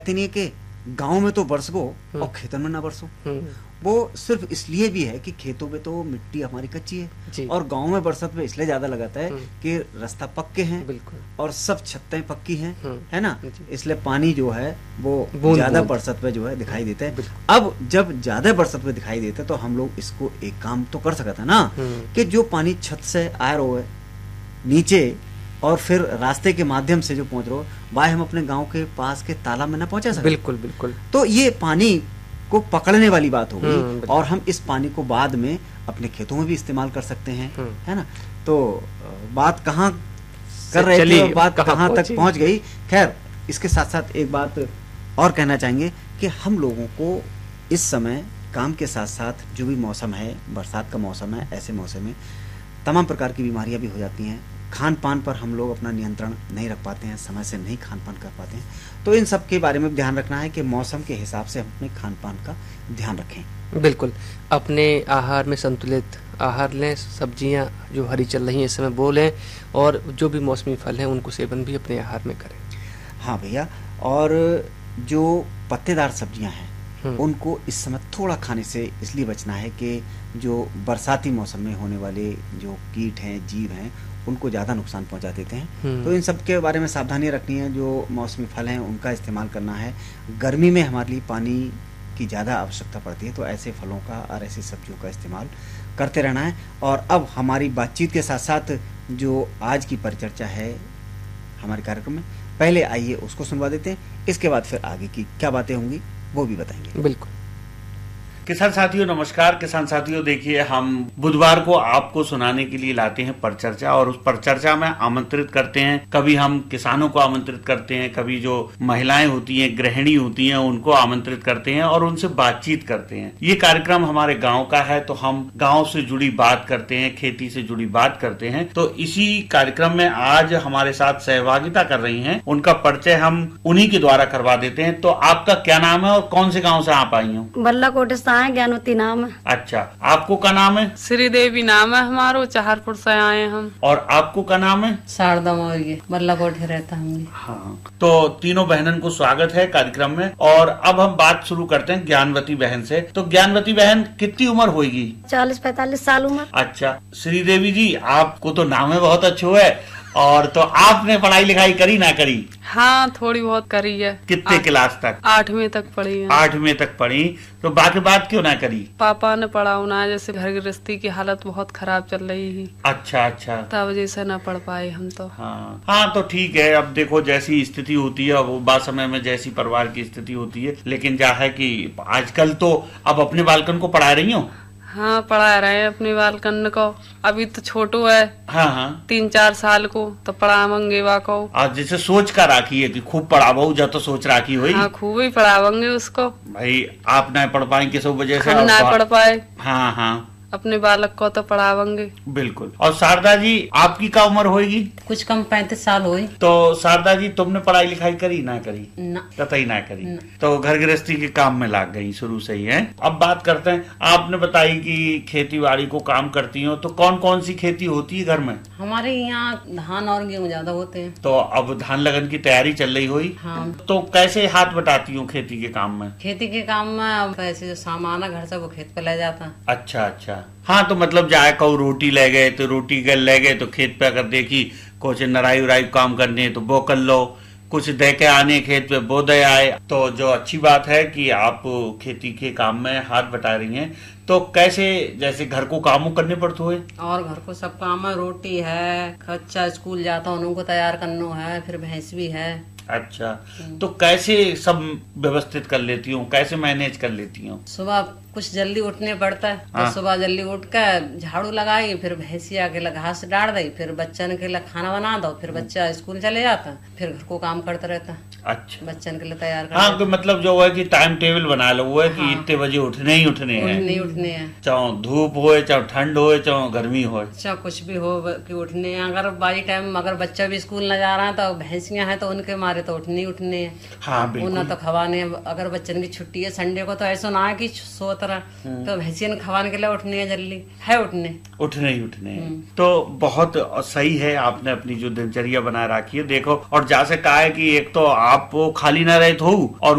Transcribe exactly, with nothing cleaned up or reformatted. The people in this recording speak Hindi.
कहते नहीं है कि गांव में तो बरसो और खेतों में ना बरसो। वो सिर्फ इसलिए भी है कि खेतों में तो मिट्टी हमारी कच्ची है और गांव में बरसात में इसलिए ज्यादा लगाता है कि रास्ता पक्के हैं और सब छतें पक्की हैं, है ना, इसलिए पानी जो है वो ज्यादा बरसात में जो है दिखाई देता है। अब जब ज्यादा बरसात में दिखाई देता है तो हम लोग इसको एक काम तो कर सकता है ना कि जो पानी छत से आ रहा है नीचे और फिर रास्ते के माध्यम से जो पहुंच रहा हो वह हम अपने गांव के पास के तालाब में ना पहुंचा सकते। बिल्कुल बिल्कुल। तो ये पानी को पकड़ने वाली बात होगी और हम इस पानी को बाद में अपने खेतों में भी इस्तेमाल कर सकते हैं, है ना। तो बात कहाँ कर रहे थे और बात कहाँ तक पहुंच गई। खैर, इसके साथ साथ एक बात और कहना चाहेंगे कि हम लोगों को इस समय काम के साथ साथ जो भी मौसम है, बरसात का मौसम है, ऐसे मौसम में तमाम प्रकार की बीमारियां भी हो जाती हैं। खान पान पर हम लोग अपना नियंत्रण नहीं रख पाते हैं, समय से नहीं खान पान कर पाते हैं, तो इन सब के बारे में ध्यान रखना है कि मौसम के हिसाब से हम अपने खान पान का ध्यान रखें। बिल्कुल, अपने आहार में संतुलित आहार लें, सब्जियां जो हरी चल रही हैं इस समय वो लें और जो भी मौसमी फल हैं उनको सेवन भी अपने आहार में करें। हाँ भैया, और जो पत्तेदार सब्जियां हैं उनको इस समय थोड़ा खाने से इसलिए बचना है कि जो बरसाती मौसम में होने वाले जो कीट हैं, जीव हैं, उनको ज़्यादा नुकसान पहुंचा देते हैं। तो इन सब के बारे में सावधानी रखनी है। जो मौसमी फल हैं उनका इस्तेमाल करना है। गर्मी में हमारे लिए पानी की ज़्यादा आवश्यकता पड़ती है, तो ऐसे फलों का और ऐसी सब्जियों का इस्तेमाल करते रहना है। और अब हमारी बातचीत के साथ साथ जो आज की परिचर्चा है हमारे कार्यक्रम में, पहले आइए उसको सुनवा देते हैं, इसके बाद फिर आगे की क्या बातें होंगी वो भी बताएंगे। बिल्कुल। किसान साथियों नमस्कार। किसान साथियों, देखिए हम बुधवार को आपको सुनाने के लिए लाते हैं परिचर्चा और उस परिचर्चा में आमंत्रित करते हैं। कभी हम किसानों को आमंत्रित करते हैं, कभी जो महिलाएं होती हैं, गृहिणी होती हैं, उनको आमंत्रित करते हैं और उनसे बातचीत करते हैं। ये कार्यक्रम हमारे गांव का है तो हम गांव से जुड़ी बात करते हैं, खेती से जुड़ी बात करते हैं। तो इसी कार्यक्रम में आज हमारे साथ सहभागिता कर रही है, उनका परिचय हम उन्हीं के द्वारा करवा देते हैं। तो आपका क्या नाम है और कौन से गाँव से आप आई हो? बल्ला कोटे है, ज्ञानवती नाम है। अच्छा, आपको क्या नाम है? श्रीदेवी नाम है हमारो, चाहरपुर से आए हम। और आपको क्या नाम है? शारदा मौर्य, बल्ला कोठे रहता हमने। हाँ, तो तीनों बहनों को स्वागत है कार्यक्रम में। और अब हम बात शुरू करते हैं ज्ञानवती बहन से। तो ज्ञानवती बहन, कितनी उम्र होगी? चालीस पैतालीस साल उम्र। अच्छा, श्रीदेवी जी आपको तो नाम है बहुत अच्छा है। और तो आपने पढ़ाई लिखाई करी ना करी? हाँ, थोड़ी बहुत करी है। कितने क्लास तक? आठवीं तक पढ़ी है। आठवीं तक पढ़ी, तो बाकी बात क्यों ना करी? पापा ने पढ़ाओ ना, जैसे घर गृहस्थी की हालत बहुत खराब चल रही है। अच्छा अच्छा, तब वजह से ना पढ़ पाए हम तो। हाँ हाँ, तो ठीक है। अब देखो जैसी स्थिति होती है, वो बात समय में जैसी परिवार की स्थिति होती है, लेकिन क्या है कि आजकल तो अब अपने बालकन को पढ़ा रही हो? हाँ, पढ़ा रहे हैं अपने बालकन को। अभी तो छोटो है, हाँ हाँ, तीन चार साल को, तो पढ़ावेंगे को। आज जैसे सोच कर राखी है कि खूब पढ़ाओ, जब तो सोच राखी हुई। हाँ, खूब ही पढ़ावेंगे उसको। भाई आप ना पढ़ पाए किस वजह से? हम ना पढ़ पाए। हाँ हाँ, अपने बालक को तो पढ़ावेंगे। बिल्कुल। और शारदा जी आपकी क्या उम्र होगी? कुछ कम पैंतीस साल हुई। तो शारदा जी तुमने पढ़ाई लिखाई करी ना करी? ना, कतई ना करी ना। तो घर गृहस्थी के काम में लाग गई शुरू से ही है। अब बात करते हैं, आपने बताई कि खेती बाड़ी को काम करती हो, तो कौन कौन सी खेती होती है घर में? हमारे यहाँ धान और गेहूँ ज्यादा होते हैं। तो अब धान लगन की तैयारी चल रही हुई। हाँ। तो कैसे हाथ बटाती हूँ खेती के काम में? खेती के काम में पैसे जो सामान है घर से वो खेत पे ले जाता। अच्छा अच्छा, हाँ, तो मतलब जाए कहूँ रोटी ले गए तो रोटी गल ले गए, तो खेत पे अगर देखी कुछ नराई उराई काम करने तो वो कर लो, कुछ दे के आने खेत पे वो दे आए। तो जो अच्छी बात है कि आप खेती के काम में हाथ बटा रही हैं। तो कैसे, जैसे घर को काम करने पड़ते हुए? और घर को सब काम है, रोटी है, बच्चा स्कूल जाता उनको तैयार करना है, फिर भैंस भी है। अच्छा, तो कैसे सब व्यवस्थित कर लेती हूँ, कैसे मैनेज कर लेती हूँ? सुबह कुछ जल्दी उठने पड़ता है, तो हाँ। सुबह जल्दी उठ कर झाड़ू लगाई, फिर भैंसिया के लिए घास डाल दी, फिर बच्चन के लिए खाना बना दो, फिर बच्चा स्कूल चले जाता, फिर घर को काम करता रहता। अच्छा, बच्चन के लिए तैयार कर। हाँ, तो मतलब जो है कि टाइम टेबल बना लो है कि इतने बजे उठने ही उठने हैं। उठने उठने हैं, चाहे धूप हो, चाहे ठंड हो, चाहे गर्मी हो, चाहे कुछ भी हो कि उठने। अगर बाई टाइम अगर बच्चा भी स्कूल न जा रहा है तो भैंसियां हैं तो उनके मारे वे तो उठने ही उठने है। हाँ वो बिल्कुल। ना तो खवाने, अगर बच्चन की छुट्टी है संडे को तो ऐसा ना है कि सोत रहा, तो भैंसियन खवाने के लिए उठने है, जल्दी है उठने उठने ही उठने हैं। तो बहुत सही है, आपने अपनी जो दिनचर्या बना रखी है। देखो, और जैसे कहा है कि एक तो आप खाली ना रहे हो और